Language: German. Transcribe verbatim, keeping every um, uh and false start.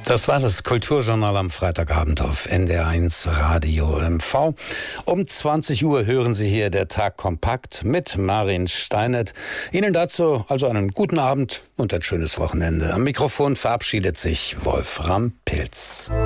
Das war das Kulturjournal am Freitagabend auf N D R eins Radio M V. Um zwanzig Uhr hören Sie hier der Tag kompakt mit Marin Steinert. Ihnen dazu also einen guten Abend und ein schönes Wochenende. Am Mikrofon verabschiedet sich Wolfram Pilz.